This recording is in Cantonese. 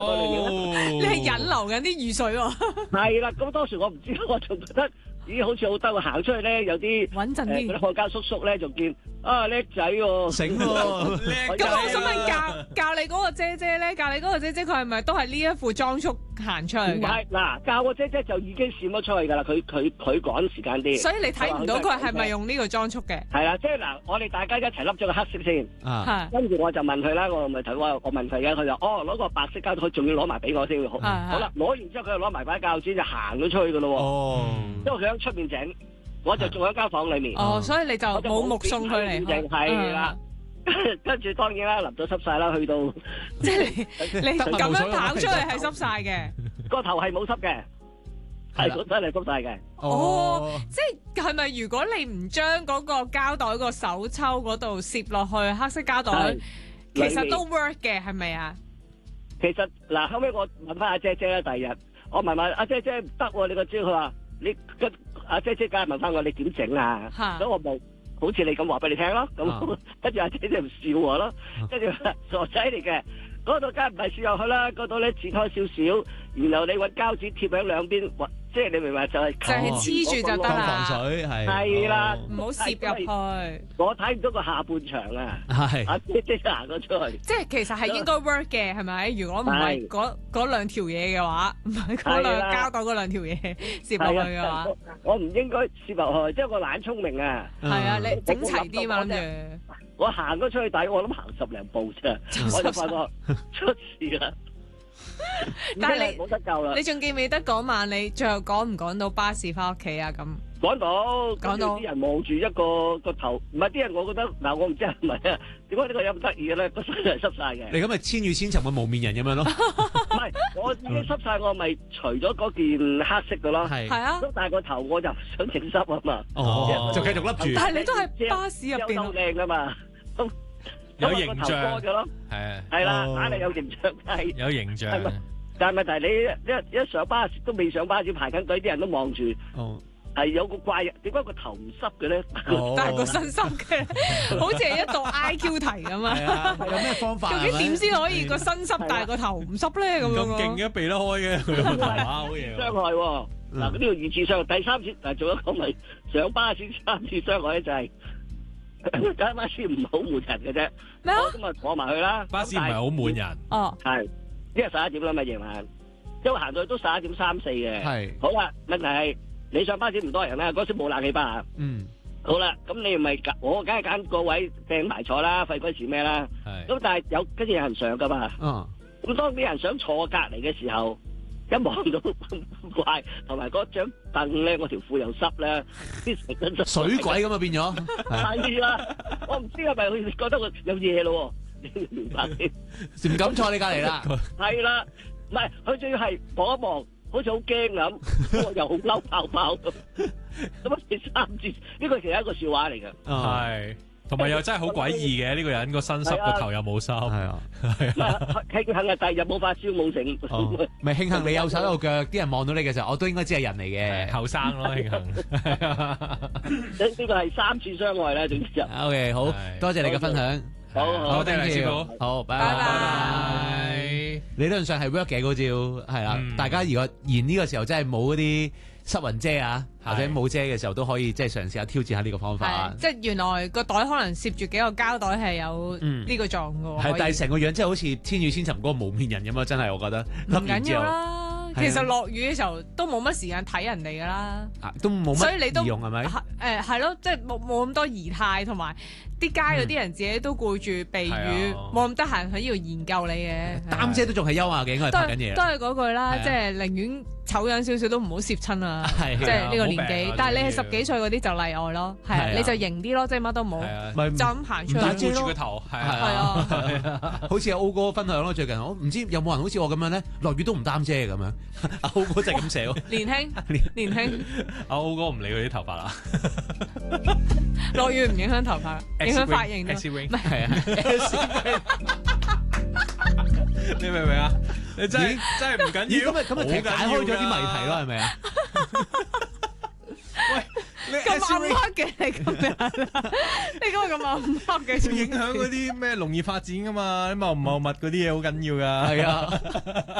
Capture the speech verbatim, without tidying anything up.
哦， 你係引流緊啲雨水喎。 係啦，咁當時我唔知，我仲覺得咦好似好得，行出去咧有啲穩陣啲誒嗰啲看家叔叔咧就見啊叻仔喎， 醒喎， 咁我想問教教你嗰個姐姐咧，教你嗰個姐姐佢係咪都係呢一副裝束行出去唔㗎？ 係嗱，教我姐姐就已經閃咗出去㗎啦，佢佢佢趕時間啲， 所以你睇唔到佢係咪用呢個裝束嘅？ 係啦，即係嗱，我哋大家一齊笠咗個黑色先， 啊， 係跟住我就問佢啦，我咪睇我我問佢嘅，佢就哦攞個白色膠袋，佢仲要攞埋俾我先，好， 係好啦，攞完之後佢就攞埋把鉸剪就行咗出去㗎咯哦， 喎，因為佢喺出面整，我就仲喺間房裡面， 哦，所以你就我就冇目送佢離開。 係啦。跟住當然啦，淋到濕晒啦，去到即係你你咁樣跑出去係濕晒嘅。 個頭係冇濕嘅，係個身係濕晒嘅。 哦，即係係咪如果你唔將嗰個膠袋個手抽嗰度攝落去黑色膠袋，其實都 work 嘅，係咪啊？ 其實嗱，後尾我問翻阿姐姐啦，第二日我問問阿姐姐唔得喎，你個招佢話你跟阿姐姐梗係問翻我你點整啊？所以我冇。好似你咁話俾你聽咯，咁跟住阿姐姐就笑我咯，跟住傻仔嚟嘅，嗰度梗係唔係攝入去啦，嗰度咧切開少少，然後你揾膠紙貼喺兩邊，即係你明白就係就係黐住就得當啦， 防水係， 係啦， 唔好攝入去。 我睇唔到個下半場啊， 係阿姐姐行咗出去， 即係其實係應該 work 嘅，係咪？如果唔係嗰嗰兩條嘢嘅話，唔係嗰兩膠袋嗰兩條嘢攝落去嘅話， 我唔應該攝入去，即係我懶聰明啊。 係啊，你整齊啲嘛諗住。 我行咗出去底，我諗行十零步啫，我就發覺出事啦。 但係你冇得救啦！ 你仲記唔記得嗰晚你最後趕唔趕到巴士翻屋企啊？咁趕到， 趕到啲人望住一個個頭，唔係啲人，我覺得嗱，我唔知係咪啊？點解呢個有咁得意嘅咧？個身係濕晒嘅。 你咁咪千與千尋嘅無面人咁樣咯？ 唔係，我已經濕晒，我咪除咗嗰件黑色嘅咯。 係係啊， 咁但係個頭我就唔想整濕啊嘛。 哦，就繼續笠住。 但係你都係巴士入邊好靚噶嘛，咁有形象咗咯。 係啊， 係啦，硬係有形象係。 有形象。 係咪？但係問題你一一上巴士都未上巴士排緊隊，啲人都望住。 哦。 係有個怪，點解個頭唔濕嘅咧？ 但係個身濕嘅，好似係一道 I Q 題咁啊！ 有咩方法？ 究竟點先可以個身濕，但係個頭唔濕咧？咁樣咁勁嘅避得開嘅，佢個頭啊好嘢。 傷害喎，嗱呢個二次傷害，第三次嗱做咗講咪上巴士三次傷害咧就係，架巴士唔係好滿人嘅啫。 咩啊？ 咁啊坐埋去啦。 巴士唔係好滿人。 哦。 係，因為十一點啦嘛夜晚，因為行到去都十一點三四嘅。 係。 好啦，問題係。你上巴士唔多人啦，嗰時冇冷氣巴。 嗯。 好啦，咁你咪我梗係揀個位掟埋坐啦，費鬼事咩啦？ 係。 咁但係有跟住有人上噶嘛？ 嗯。 咁當啲人想坐隔離嘅時候，一望到怪，同埋嗰張凳咧，我條褲又濕咧，啲成身水鬼咁啊變咗。 係啦，我唔知係咪佢覺得佢有嘢咯？你明白先？ 唔敢坐你隔離啦。 係啦，唔係佢仲要係望一望。好似好驚咁，我又好嬲爆爆咁，咁啊第三次呢個其實係一個笑話嚟嘅， 係，同埋又真係好詭異嘅呢個人個身濕個頭又冇濕， 係啊， 係啊，慶幸啊第二日冇發燒冇成， 咪慶幸你有手有腳，啲人望到你嘅時候，我都應該知係人嚟嘅， 後生咯慶幸， 呢呢個係三次傷害啦，總之就 OK 好多謝你嘅分享。 好， 好，多謝黎師傅， 好，拜拜。理論上係 work 嘅嗰招，係啦。大家如果然呢個時候真係冇嗰啲濕雲遮啊，或者冇遮嘅時候，都可以即係嘗試下挑戰下呢個方法。 即係原來個袋可能攝住幾個膠袋係有呢個狀嘅。 係，但係成個樣真係好似千與千尋嗰個無面人咁啊！真係我覺得。 唔緊要啦。其實落雨嘅時候都冇乜時間睇人哋噶啦， 都冇乜， 所以你都用係咪？ 誒係咯，即係冇冇咁多儀態，同埋啲街嗰啲人自己都顧住避雨，冇咁得閒喺呢度研究你嘅。 擔遮都仲係優雅嘅，應該係拍緊嘢。 都係嗰句啦，即係寧願醜樣少少都唔好攝親啊！即係呢個年紀，但係你係十幾歲嗰啲就例外咯，係啊，你就型啲咯，即係乜都冇，就咁行出去。 戴遮住個頭，係啊， 好似阿 O 哥分享咯，最近我唔知有冇人好似我咁樣咧，落雨都唔擔遮咁樣。阿 O 哥就係咁寫喎， 年輕年輕。 阿 O 哥唔理佢啲頭髮啦， 落雨唔影響頭髮，影響髮型啫。 唔係啊， 你明唔明啊？你真係真係唔緊要， 咁咪咁咪解開咗啲謎題咯，係咪啊？ 喂， 咁暗黑嘅你咁樣，你講咁暗黑嘅， 會影響嗰啲咩農業發展噶嘛？啲茂唔茂密嗰啲嘢好緊要噶。 係啊。